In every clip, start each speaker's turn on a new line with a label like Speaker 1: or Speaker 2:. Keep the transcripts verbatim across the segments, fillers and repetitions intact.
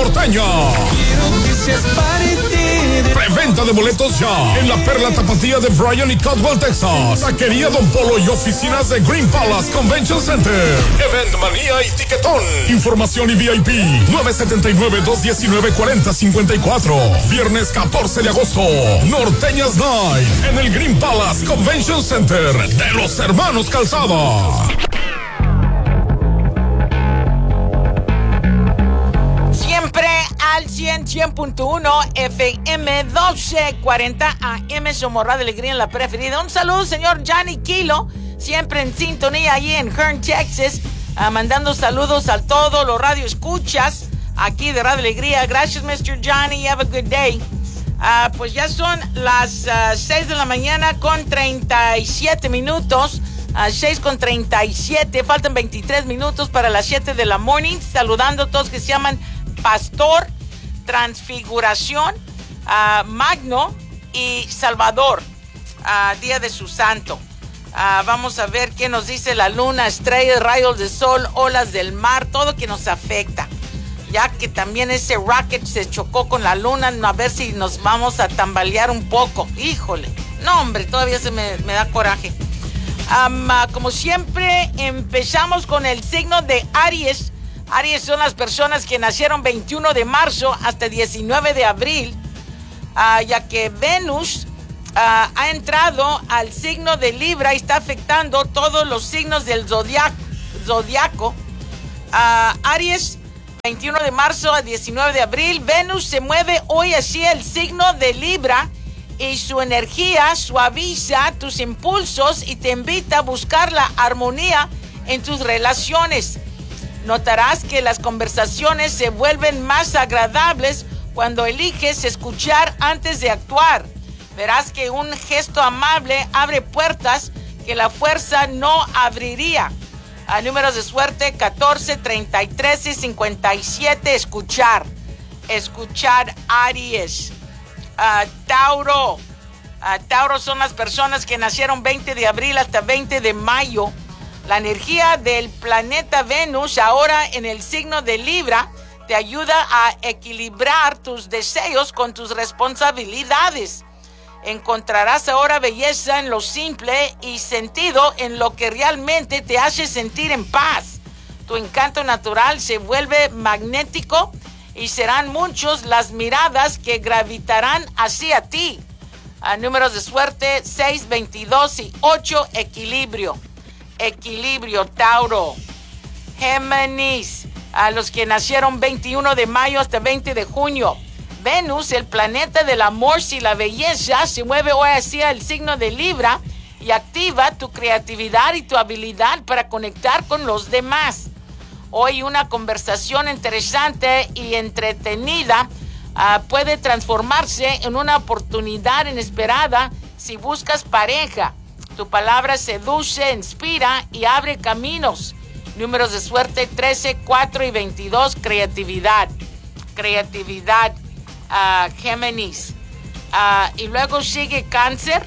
Speaker 1: norteña. Preventa de boletos ya en la Perla Tapatía de Bryan y Caldwell, Texas. Taquería Don Polo y oficinas de Green Palace Convention Center. Event Manía y Tiquetón. Información y V I P nueve siete nueve, dos uno nueve, cuatro cero cinco cuatro. Viernes catorce de agosto. Norteñas Night en el Green Palace Convention Center de los Hermanos Calzada.
Speaker 2: Siempre al cien, cien punto uno F M, doce cuarenta A M, Somorra de Alegría en la preferida. Un saludo, señor Johnny Kilo, siempre en sintonía allí en Hearn, Texas, uh, mandando saludos a todos los radioescuchas aquí de Radio Alegría. Gracias, mister Johnny, have a good day. Uh, pues ya son las uh, seis de la mañana con treinta y siete minutos. A seis con treinta y siete, faltan veintitrés minutos para las siete de la morning. Saludando a todos que se llaman Pastor, Transfiguración, uh, Magno y Salvador, uh, día de su santo. Uh, vamos a ver qué nos dice la luna, estrellas, rayos de sol, olas del mar, todo que nos afecta. Ya que también ese rocket se chocó con la luna, a ver si nos vamos a tambalear un poco. Híjole, no hombre, todavía se me, me da coraje. Um, uh, como siempre, empezamos con el signo de Aries. Aries son las personas que nacieron veintiuno de marzo hasta diecinueve de abril, uh, ya que Venus uh, ha entrado al signo de Libra y está afectando todos los signos del zodiaco. zodiaco. Uh, Aries, veintiuno de marzo a diecinueve de abril. Venus se mueve hoy hacia el signo de Libra y su energía suaviza tus impulsos y te invita a buscar la armonía en tus relaciones. Notarás que las conversaciones se vuelven más agradables cuando eliges escuchar antes de actuar. Verás que un gesto amable abre puertas que la fuerza no abriría. A números de suerte catorce, treinta y tres y cincuenta y siete. Escuchar. Escuchar, Aries. Uh, Tauro. Uh, Tauro son las personas que nacieron veinte de abril hasta veinte de mayo. La energía del planeta Venus, ahora en el signo de Libra, te ayuda a equilibrar tus deseos con tus responsabilidades. Encontrarás ahora belleza en lo simple y sentido en lo que realmente te hace sentir en paz. Tu encanto natural se vuelve magnético y serán muchos las miradas que gravitarán hacia ti. A números de suerte seis, veintidós y ocho, equilibrio. Equilibrio, Tauro. Géminis, a los que nacieron veintiuno de mayo hasta veinte de junio. Venus, el planeta del amor y la belleza, se mueve hoy hacia el signo de Libra y activa tu creatividad y tu habilidad para conectar con los demás. Hoy una conversación interesante y entretenida uh, puede transformarse en una oportunidad inesperada si buscas pareja. Tu palabra seduce, inspira y abre caminos. Números de suerte trece, cuatro y veintidós. Creatividad. Creatividad. Uh, Géminis. Uh, y luego sigue Cáncer.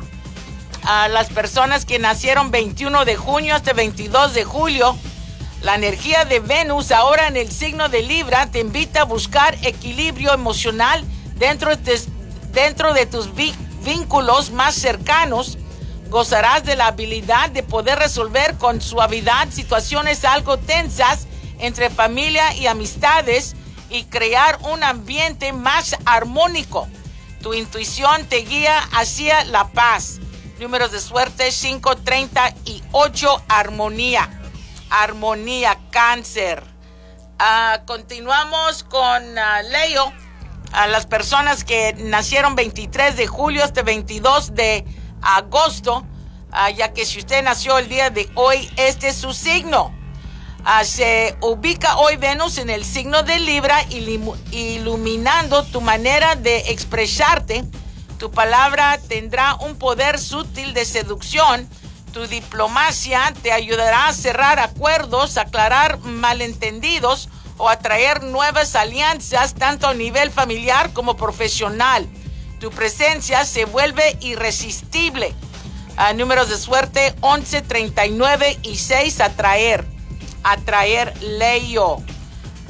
Speaker 2: Uh, las personas que nacieron veintiuno de junio hasta veintidós de julio. La energía de Venus ahora en el signo de Libra te invita a buscar equilibrio emocional dentro de, dentro de tus vi- vínculos más cercanos. Gozarás de la habilidad de poder resolver con suavidad situaciones algo tensas entre familia y amistades y crear un ambiente más armónico. Tu intuición te guía hacia la paz. Números de suerte cinco, treinta y ocho, armonía. Armonía, Cáncer. Uh, continuamos con uh, Leo. A las personas que nacieron veintitrés de julio hasta veintidós de agosto, uh, ya que si usted nació el día de hoy, este es su signo. Uh, se ubica hoy Venus en el signo de Libra, ilim- iluminando tu manera de expresarte. Tu palabra tendrá un poder sutil de seducción. Tu diplomacia te ayudará a cerrar acuerdos, aclarar malentendidos o atraer nuevas alianzas tanto a nivel familiar como profesional. Tu presencia se vuelve irresistible. Uh, números de suerte once, treinta y nueve y seis, atraer. Atraer, Leo.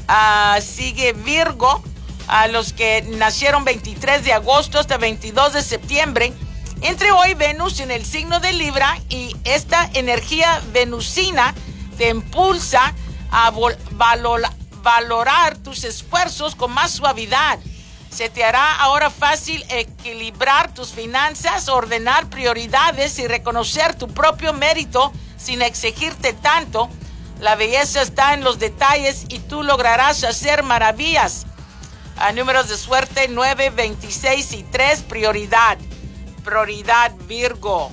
Speaker 2: Uh, sigue Virgo, a los que nacieron veintitrés de agosto hasta veintidós de septiembre. Entre hoy Venus en el signo de Libra y esta energía venusina te impulsa a valor, valorar tus esfuerzos con más suavidad. Se te hará ahora fácil equilibrar tus finanzas, ordenar prioridades y reconocer tu propio mérito sin exigirte tanto. La belleza está en los detalles y tú lograrás hacer maravillas. A números de suerte nueve, veintiséis y tres, prioridad. Prioridad Virgo.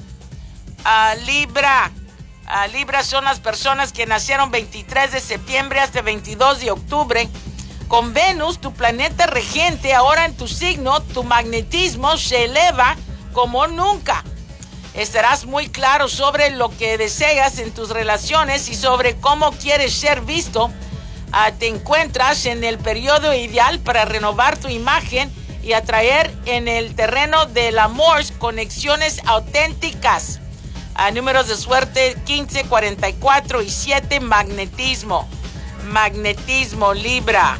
Speaker 2: A Libra. A Libra son las personas que nacieron veintitrés de septiembre hasta veintidós de octubre. Con Venus, tu planeta regente, ahora en tu signo, tu magnetismo se eleva como nunca. Estarás muy claro sobre lo que deseas en tus relaciones y sobre cómo quieres ser visto. Uh, te encuentras en el periodo ideal para renovar tu imagen y atraer en el terreno del amor conexiones auténticas. Uh, números de suerte quince, cuarenta y cuatro y siete, magnetismo. Magnetismo, Libra.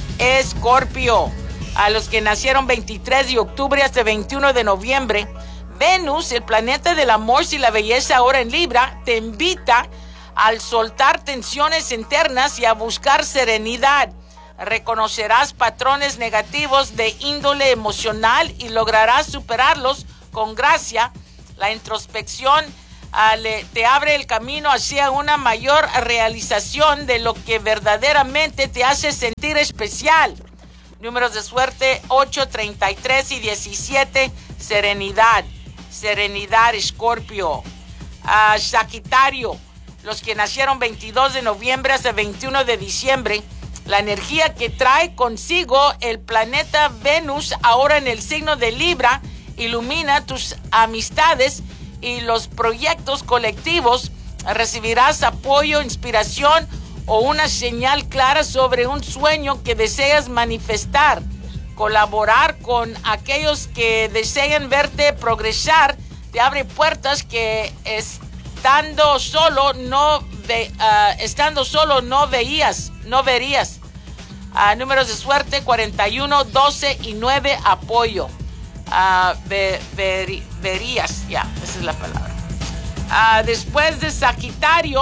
Speaker 2: Escorpio, a los que nacieron veintitrés de octubre hasta veintiuno de noviembre, Venus, el planeta del amor y la belleza ahora en Libra, te invita al soltar tensiones internas y a buscar serenidad. Reconocerás patrones negativos de índole emocional y lograrás superarlos con gracia. La introspección uh, le, te abre el camino hacia una mayor realización de lo que verdaderamente te hace sentir especial. Números de suerte ocho, treinta y tres y diecisiete, serenidad. Serenidad, Escorpio. Uh, Sagitario, los que nacieron veintidós de noviembre hasta veintiuno de diciembre, la energía que trae consigo el planeta Venus ahora en el signo de Libra ilumina tus amistades y los proyectos colectivos. Recibirás apoyo, inspiración o una señal clara sobre un sueño que deseas manifestar. Colaborar con aquellos que desean verte progresar te abre puertas que estando solo no ve, uh, estando solo no veías, no verías. Uh, números de suerte cuarenta y uno, doce y nueve, apoyo. Uh, ve, ver, verías, ya, yeah, esa es la palabra. Uh, después de Sagitario,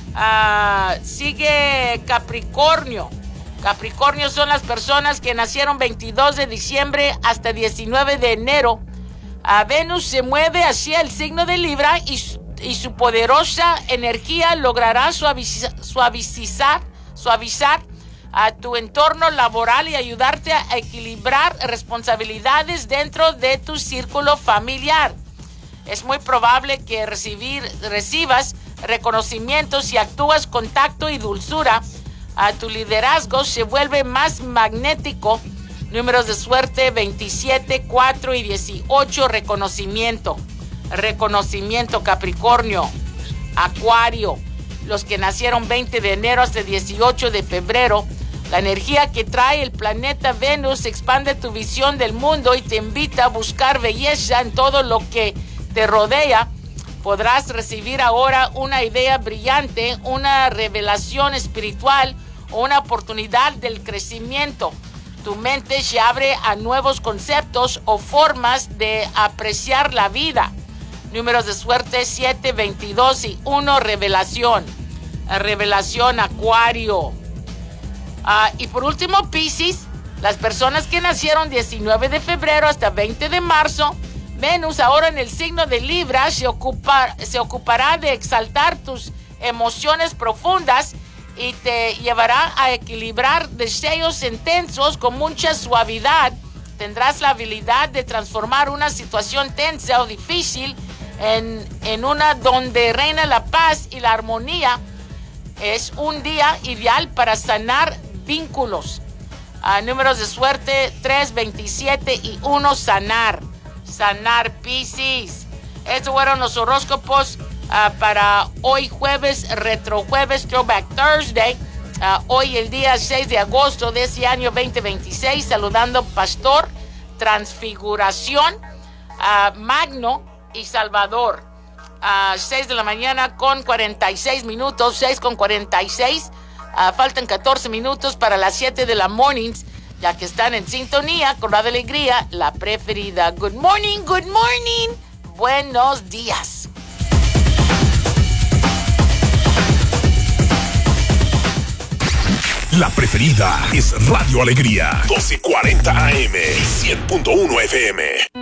Speaker 2: uh, sigue Capricornio. Capricornio son las personas que nacieron veintidós de diciembre hasta diecinueve de enero. Uh, Venus se mueve hacia el signo de Libra y, y su poderosa energía logrará suavizar, suavizar, suavizar a tu entorno laboral y ayudarte a equilibrar responsabilidades dentro de tu círculo familiar. Es muy probable que recibir, recibas reconocimientos y actúas con tacto y dulzura. A tu liderazgo se vuelve más magnético. Números de suerte veintisiete, cuatro y dieciocho, reconocimiento. Reconocimiento, Capricornio. Acuario, los que nacieron veinte de enero hasta dieciocho de febrero, la energía que trae el planeta Venus expande tu visión del mundo y te invita a buscar belleza en todo lo que te rodea. Podrás recibir ahora una idea brillante, una revelación espiritual o una oportunidad del crecimiento. Tu mente se abre a nuevos conceptos o formas de apreciar la vida. Números de suerte siete, veintidós y uno, revelación. Revelación, Acuario. Uh, y por último, Piscis, las personas que nacieron diecinueve de febrero hasta veinte de marzo, Venus ahora en el signo de Libra se, ocupa, se ocupará de exaltar tus emociones profundas y te llevará a equilibrar deseos intensos con mucha suavidad. Tendrás la habilidad de transformar una situación tensa o difícil en, en una donde reina la paz y la armonía. Es un día ideal para sanar vínculos. Uh, números de suerte tres, veintisiete y uno, sanar. Sanar, Piscis. Estos fueron los horóscopos uh, para hoy jueves, retro jueves, throwback Thursday. Uh, hoy el día seis de agosto de este año veinte veintiséis. Saludando Pastor, Transfiguración, uh, Magno y Salvador. A uh, seis de la mañana con cuarenta y seis minutos, seis con cuarenta y seis. Uh, faltan catorce minutos para las siete de la mornings, ya que están en sintonía con Radio Alegría, la preferida. Good morning, good morning. Buenos días.
Speaker 1: La preferida es Radio Alegría, doce cuarenta A M y cien punto uno F M.